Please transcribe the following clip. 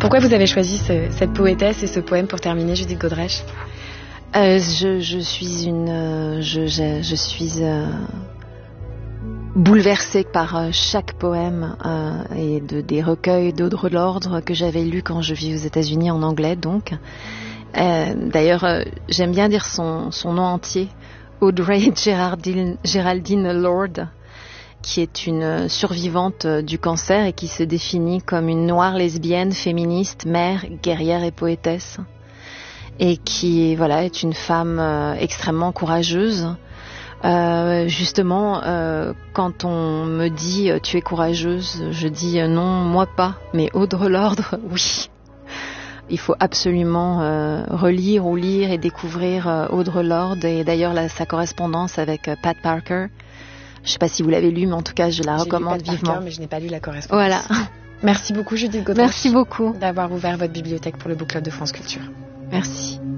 Pourquoi vous avez choisi cette poétesse et ce poème pour terminer, Judith Godrèche? Je suis bouleversée par chaque poème et des recueils d'Audre Lorde que j'avais lus quand je vis aux États-Unis en anglais. Donc, d'ailleurs, j'aime bien dire son nom entier, Audrey Geraldine Lorde, qui est une survivante du cancer et qui se définit comme une noire lesbienne, féministe, mère, guerrière et poétesse. Et qui est une femme extrêmement courageuse. Justement, quand on me dit tu es courageuse, je dis non, moi pas, mais Audre Lorde, oui. Il faut absolument relire ou lire et découvrir Audre Lorde, et d'ailleurs sa correspondance avec Pat Parker. Je ne sais pas si vous l'avez lu, mais en tout cas je la recommande vivement. Parker, mais je n'ai pas lu la correspondance. Voilà. Merci beaucoup, Judith Godrèche. Merci beaucoup d'avoir ouvert votre bibliothèque pour le Book Club de France Culture. Merci.